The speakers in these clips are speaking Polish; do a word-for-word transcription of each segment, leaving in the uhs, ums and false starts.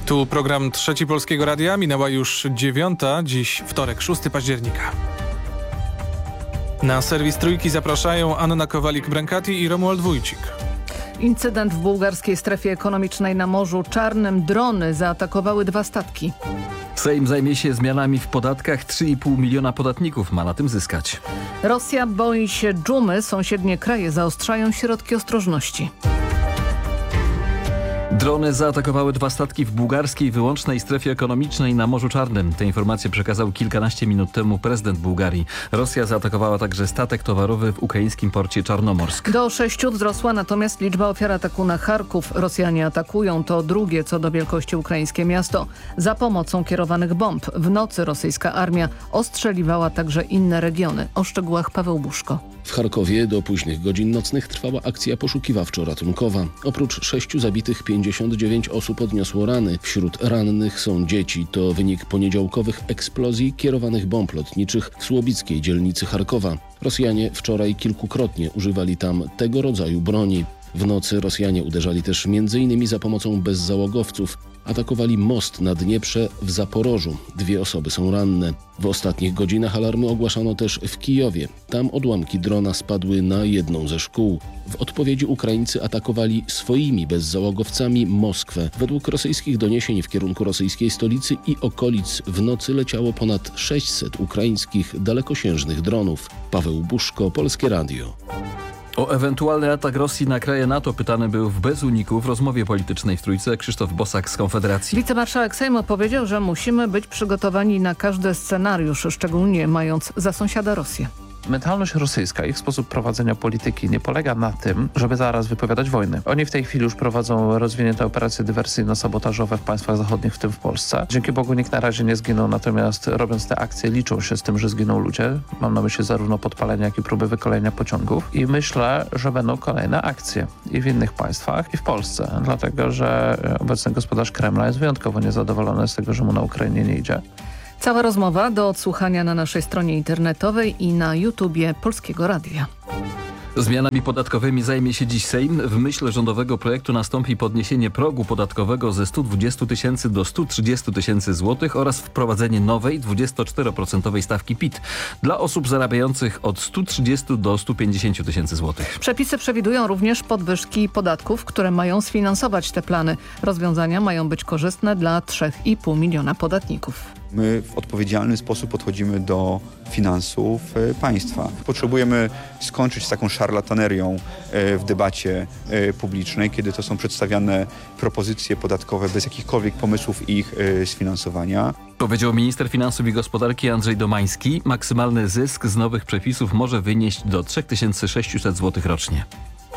Tu program Trzeci Polskiego Radia, minęła już dziewiąta, dziś wtorek, szóstego października. Na serwis Trójki zapraszają Anna Kowalik-Brankati i Romuald Wójcik. Incydent w bułgarskiej strefie ekonomicznej na Morzu Czarnym. Drony zaatakowały dwa statki. Sejm zajmie się zmianami w podatkach. trzy i pół miliona podatników ma na tym zyskać. Rosja boi się dżumy. Sąsiednie kraje zaostrzają środki ostrożności. Drony zaatakowały dwa statki w bułgarskiej wyłącznej strefie ekonomicznej na Morzu Czarnym. Te informacje przekazał kilkanaście minut temu prezydent Bułgarii. Rosja zaatakowała także statek towarowy w ukraińskim porcie Czarnomorsk. Do sześciu wzrosła natomiast liczba ofiar ataku na Charków. Rosjanie atakują to drugie co do wielkości ukraińskie miasto. Za pomocą kierowanych bomb. W nocy rosyjska armia ostrzeliwała także inne regiony. O szczegółach Paweł Buszko. W Charkowie do późnych godzin nocnych trwała akcja poszukiwawczo-ratunkowa. Oprócz sześciu zabitych pięćdziesiąt dziewięć osób odniosło rany. Wśród rannych są dzieci. To wynik poniedziałkowych eksplozji kierowanych bomb lotniczych w słubickiej dzielnicy Charkowa. Rosjanie wczoraj kilkukrotnie używali tam tego rodzaju broni. W nocy Rosjanie uderzali też między innymi za pomocą bezzałogowców. Atakowali most na Dnieprze w Zaporożu. Dwie osoby są ranne. W ostatnich godzinach alarmy ogłaszano też w Kijowie. Tam odłamki drona spadły na jedną ze szkół. W odpowiedzi Ukraińcy atakowali swoimi bezzałogowcami Moskwę. Według rosyjskich doniesień w kierunku rosyjskiej stolicy i okolic w nocy leciało ponad sześćset ukraińskich dalekosiężnych dronów. Paweł Buszko, Polskie Radio. O ewentualny atak Rosji na kraje NATO pytany był w bez uniku w rozmowie politycznej w Trójce Krzysztof Bosak z Konfederacji. Wicemarszałek Sejmu powiedział, że musimy być przygotowani na każdy scenariusz, szczególnie mając za sąsiada Rosję. Mentalność rosyjska, ich sposób prowadzenia polityki nie polega na tym, żeby zaraz wypowiadać wojny. Oni w tej chwili już prowadzą rozwinięte operacje dywersyjno-sabotażowe w państwach zachodnich, w tym w Polsce. Dzięki Bogu nikt na razie nie zginął, natomiast robiąc te akcje liczą się z tym, że zginą ludzie. Mam na myśli zarówno podpalenia, jak i próby wykolenia pociągów. I myślę, że będą kolejne akcje i w innych państwach, i w Polsce. Dlatego, że obecny gospodarz Kremla jest wyjątkowo niezadowolony z tego, że mu na Ukrainie nie idzie. Cała rozmowa do odsłuchania na naszej stronie internetowej i na YouTubie Polskiego Radia. Zmianami podatkowymi zajmie się dziś Sejm. W myśl rządowego projektu nastąpi podniesienie progu podatkowego ze stu dwudziestu tysięcy do stu trzydziestu tysięcy złotych oraz wprowadzenie nowej dwudziestoczteroprocentowej stawki P I T dla osób zarabiających od stu trzydziestu do stu pięćdziesięciu tysięcy złotych. Przepisy przewidują również podwyżki podatków, które mają sfinansować te plany. Rozwiązania mają być korzystne dla trzech i pół miliona podatników. My w odpowiedzialny sposób podchodzimy do finansów państwa. Potrzebujemy skończyć z taką szarlatanerią w debacie publicznej, kiedy to są przedstawiane propozycje podatkowe bez jakichkolwiek pomysłów ich sfinansowania. Powiedział minister finansów i gospodarki Andrzej Domański. Maksymalny zysk z nowych przepisów może wynieść do trzy tysiące sześćset złotych rocznie.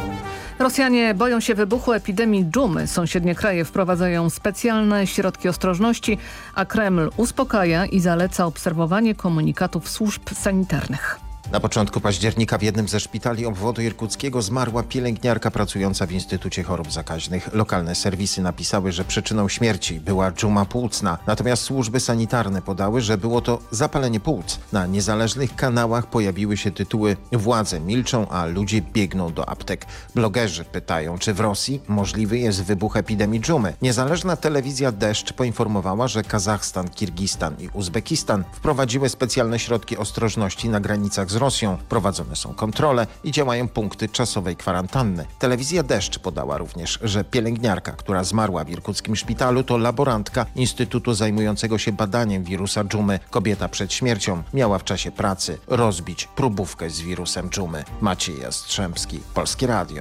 Rosjanie boją się wybuchu epidemii dżumy. Sąsiednie kraje wprowadzają specjalne środki ostrożności, a Kreml uspokaja i zaleca obserwowanie komunikatów służb sanitarnych. Na początku października w jednym ze szpitali obwodu irkuckiego zmarła pielęgniarka pracująca w Instytucie Chorób Zakaźnych. Lokalne serwisy napisały, że przyczyną śmierci była dżuma płucna. Natomiast służby sanitarne podały, że było to zapalenie płuc. Na niezależnych kanałach pojawiły się tytuły "Władze milczą, a ludzie biegną do aptek". Blogerzy pytają, czy w Rosji możliwy jest wybuch epidemii dżumy. Niezależna telewizja Deszcz poinformowała, że Kazachstan, Kirgistan i Uzbekistan wprowadziły specjalne środki ostrożności na granicach z Rosją. Prowadzone są kontrole i działają punkty czasowej kwarantanny. Telewizja Deszcz podała również, że pielęgniarka, która zmarła w irkuckim szpitalu, to laborantka Instytutu zajmującego się badaniem wirusa dżumy. Kobieta przed śmiercią miała w czasie pracy rozbić próbówkę z wirusem dżumy. Maciej Jastrzębski, Polskie Radio.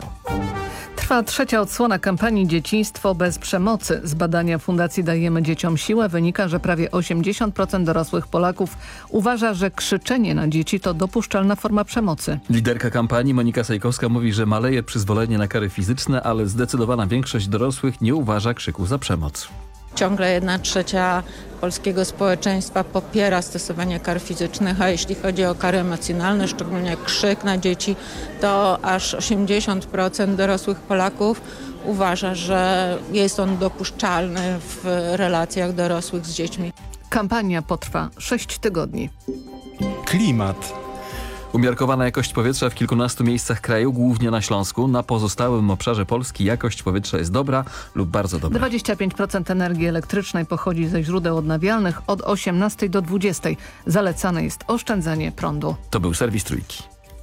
Trwa trzecia odsłona kampanii Dzieciństwo bez przemocy. Z badania Fundacji Dajemy Dzieciom Siłę wynika, że prawie osiemdziesiąt procent dorosłych Polaków uważa, że krzyczenie na dzieci to dopuszczalna forma przemocy. Liderka kampanii Monika Sajkowska mówi, że maleje przyzwolenie na kary fizyczne, ale zdecydowana większość dorosłych nie uważa krzyku za przemoc. Ciągle jedna trzecia polskiego społeczeństwa popiera stosowanie kar fizycznych, a jeśli chodzi o kary emocjonalne, szczególnie krzyk na dzieci, to aż osiemdziesiąt procent dorosłych Polaków uważa, że jest on dopuszczalny w relacjach dorosłych z dziećmi. Kampania potrwa sześć tygodni. Klimat. Umiarkowana jakość powietrza w kilkunastu miejscach kraju, głównie na Śląsku. Na pozostałym obszarze Polski jakość powietrza jest dobra lub bardzo dobra. dwadzieścia pięć procent energii elektrycznej pochodzi ze źródeł odnawialnych. Od osiemnastej do dwudziestej zalecane jest oszczędzanie prądu. To był serwis Trójki.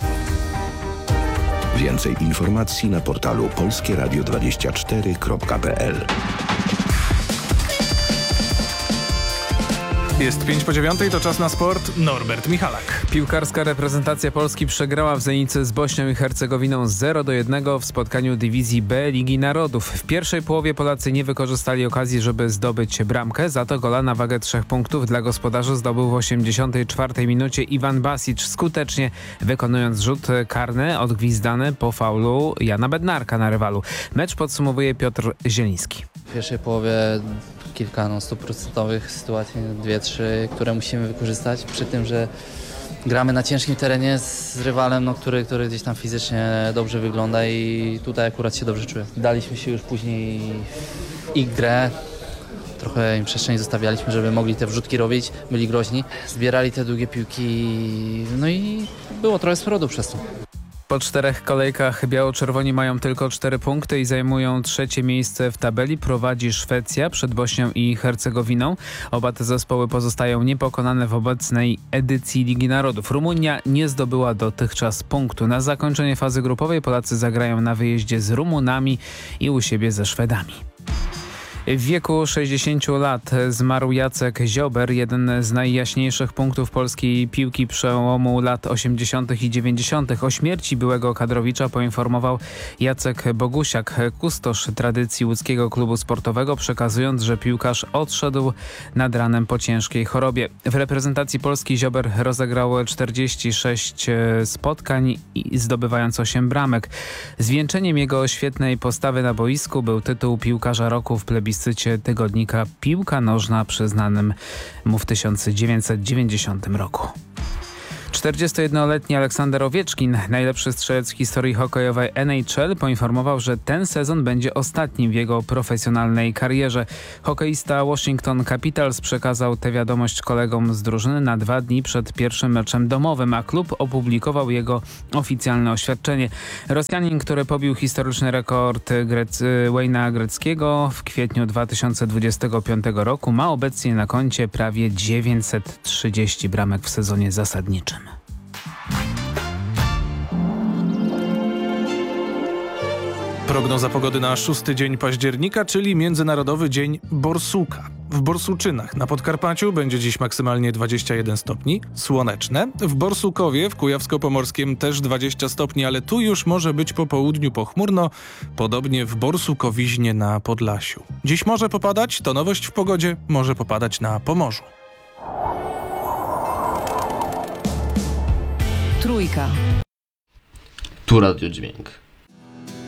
Więcej informacji na portalu polskie radio dwadzieścia cztery kropka p l. Jest pięć po dziewiątej, to czas na sport. Norbert Michalak. Piłkarska reprezentacja Polski przegrała w Zenicy z Bośnią i Hercegowiną zero do jednego w spotkaniu dywizji B Ligi Narodów. W pierwszej połowie Polacy nie wykorzystali okazji, żeby zdobyć bramkę, za to gola na wagę trzech punktów dla gospodarzy zdobył w osiemdziesiątej czwartej minucie Iwan Basic, skutecznie wykonując rzut karny odgwizdany po faulu Jana Bednarka na rywalu. Mecz podsumowuje Piotr Zieliński. W pierwszej połowie kilka no, stuprocentowych sytuacji, dwie, trzy, które musimy wykorzystać, przy tym, że gramy na ciężkim terenie z rywalem, no, który, który gdzieś tam fizycznie dobrze wygląda i tutaj akurat się dobrze czuję. Daliśmy się już później w ich grę, trochę im przestrzeni zostawialiśmy, żeby mogli te wrzutki robić, byli groźni, zbierali te długie piłki, no i było trochę smrodu przez to. Po czterech kolejkach biało-czerwoni mają tylko cztery punkty i zajmują trzecie miejsce w tabeli. Prowadzi Szwecja przed Bośnią i Hercegowiną. Oba te zespoły pozostają niepokonane w obecnej edycji Ligi Narodów. Rumunia nie zdobyła dotychczas punktu. Na zakończenie fazy grupowej Polacy zagrają na wyjeździe z Rumunami i u siebie ze Szwedami. W wieku sześćdziesięciu lat zmarł Jacek Ziober, jeden z najjaśniejszych punktów polskiej piłki przełomu lat osiemdziesiątych i dziewięćdziesiątych. O śmierci byłego kadrowicza poinformował Jacek Bogusiak, kustosz tradycji łódzkiego klubu sportowego, przekazując, że piłkarz odszedł nad ranem po ciężkiej chorobie. W reprezentacji Polski Ziober rozegrał czterdzieści sześć spotkań i zdobywając osiem bramek. Zwieńczeniem jego świetnej postawy na boisku był tytuł piłkarza roku w plebiscycie tygodnika Piłka Nożna przyznanym mu w tysiąc dziewięćset dziewięćdziesiątym roku. czterdziestojednoletni Aleksander Owieczkin, najlepszy strzelec w historii hokejowej N H L, poinformował, że ten sezon będzie ostatnim w jego profesjonalnej karierze. Hokeista Washington Capitals przekazał tę wiadomość kolegom z drużyny na dwa dni przed pierwszym meczem domowym, a klub opublikował jego oficjalne oświadczenie. Rosjanin, który pobił historyczny rekord Grec- Wayne'a Gretzkiego w kwietniu dwa tysiące dwudziestego piątego roku, ma obecnie na koncie prawie dziewięćset trzydzieści bramek w sezonie zasadniczym. Prognoza pogody na szósty dzień października, czyli Międzynarodowy Dzień Borsuka. W Borsukczynach na Podkarpaciu będzie dziś maksymalnie dwadzieścia jeden stopni, słoneczne. W Borsukowie w Kujawsko-Pomorskiem też dwadzieścia stopni, ale tu już może być po południu pochmurno, podobnie w Borsukowiźnie na Podlasiu. Dziś może popadać, to nowość w pogodzie, może popadać na Pomorzu. Trójka. Tu Radio Dźwięk.